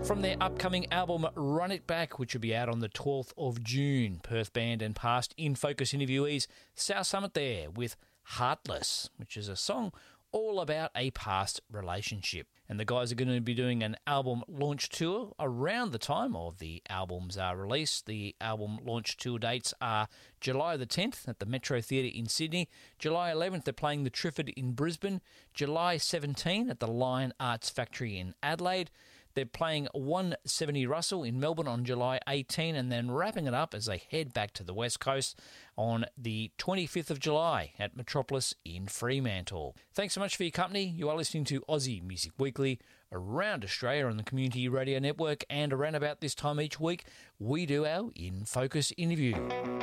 From their upcoming album Run It Back, which will be out on the 12th of June, Perth band and past In Focus interviewees South Summit there with Heartless, which is a song all about a past relationship. And the guys are going to be doing an album launch tour around the time of the album's release. The album launch tour dates are July the 10th at the Metro Theatre in Sydney. July 11th, they're playing the Triffid in Brisbane. July 17 at the Lion Arts Factory in Adelaide. They're playing 170 Russell in Melbourne on July 18 and then wrapping it up as they head back to the West Coast on the 25th of July at Metropolis in Fremantle. Thanks so much for your company. You are listening to Aussie Music Weekly around Australia on the Community Radio Network, and around about this time each week, we do our In Focus interview.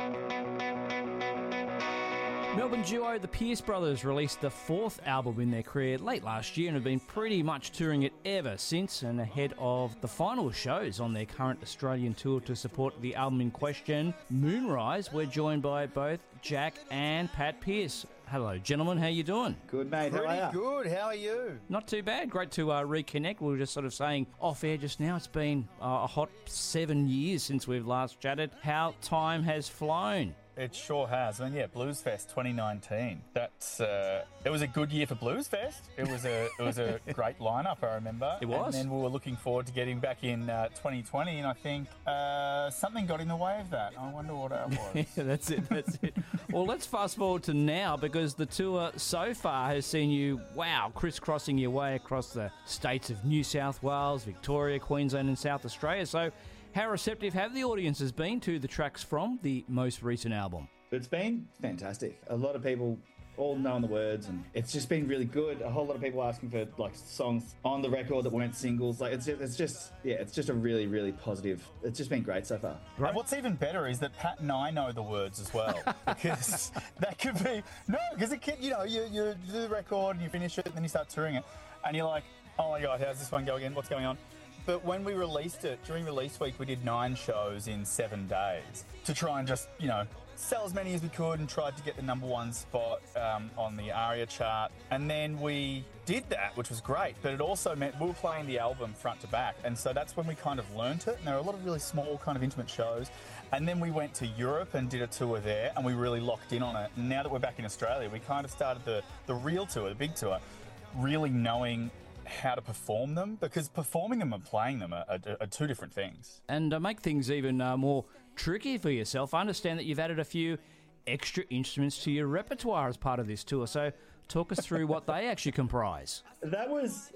Melbourne duo The Pierce Brothers released the fourth album in their career late last year and have been pretty much touring it ever since, and ahead of the final shows on their current Australian tour to support the album in question, Moonrise, we're joined by both Jack and Pat Pierce. Hello, gentlemen. How you doing? Good, mate. Pretty how are you? good. How are you? Not too bad. Great to reconnect. We were just sort of saying off air just now, it's been a hot 7 years since we've last chatted. How time has flown. It sure has. I mean, yeah, Blues Fest 2019. That's it was a good year for Blues Fest. It was a great lineup, I remember. It was. And then we were looking forward to getting back in 2020, and I think something got in the way of that. I wonder what that was. Yeah, that's it. Well, let's fast forward to now, because the tour so far has seen you, crisscrossing your way across the states of New South Wales, Victoria, Queensland and South Australia. So how receptive have the audiences been to the tracks from the most recent album? It's been fantastic. A lot of people all knowing the words, and it's just been really good. A whole lot of people asking for like songs on the record that weren't singles. Like it's just a really, really positive. It's just been great so far. Right. And what's even better is that Pat and I know the words as well, because that could be because it can, you do the record and you finish it and then you start touring it, and you're like, oh my god, how's this one go again? What's going on? But when we released it, during release week, we did 9 shows in 7 days to try and just, sell as many as we could and tried to get the number 1 spot on the ARIA chart. And then we did that, which was great. But it also meant we were playing the album front to back. And so that's when we kind of learnt it. And there were a lot of really small kind of intimate shows. And then we went to Europe and did a tour there, and we really locked in on it. And now that we're back in Australia, we kind of started the real tour, the big tour, really knowing how to perform them, because performing them and playing them are 2 different things. And to make things even more tricky for yourself, I understand that you've added a few extra instruments to your repertoire as part of this tour. So talk us through what they actually comprise. That was,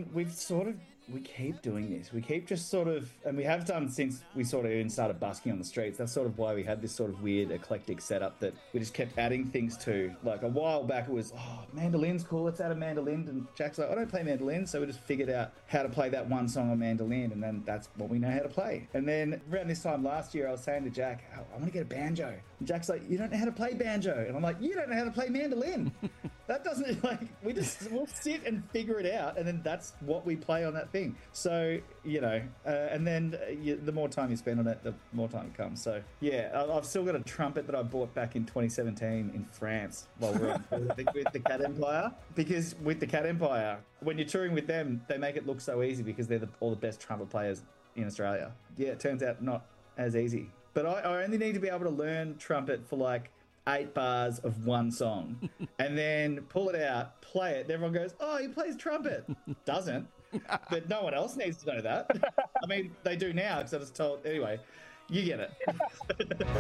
we keep doing this. We keep just and we have done since we sort of even started busking on the streets. That's sort of why we had this sort of weird eclectic setup that we just kept adding things to. Like a while back it was, mandolin's cool, let's add a mandolin. And Jack's like, I don't play mandolin. So we just figured out how to play that one song on mandolin, and then that's what we know how to play. And then around this time last year, I was saying to Jack, I want to get a banjo. And Jack's like, you don't know how to play banjo. And I'm like, you don't know how to play mandolin. That doesn't, we'll sit and figure it out, and then that's what we play on that thing. So, and then the more time you spend on it, the more time it comes. So, yeah, I've still got a trumpet that I bought back in 2017 in France while we were on with the Cat Empire. Because with the Cat Empire, when you're touring with them, they make it look so easy because they're all the best trumpet players in Australia. Yeah, it turns out not as easy. But I only need to be able to learn trumpet for 8 bars of one song and then pull it out, play it, and everyone goes, oh, he plays trumpet. Doesn't. But no one else needs to know that. I mean, they do now because I was told. Anyway, you get it.